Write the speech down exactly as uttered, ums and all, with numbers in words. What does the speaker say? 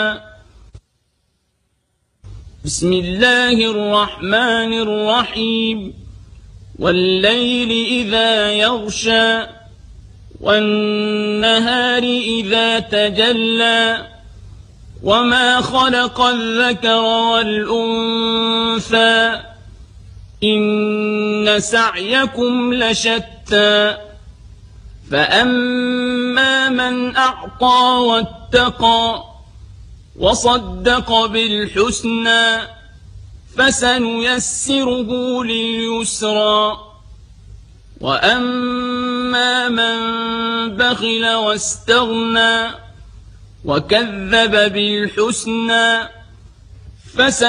بسم الله الرحمن الرحيم والليل إذا يغشى والنهار إذا تجلى وما خلق الذكر والأنثى إن سعيكم لشتى فأما من أعطى واتقى وصدق بالحسنى فسنيسره لليسرى وأما من بخل واستغنى وكذب بالحسنى فسنيسره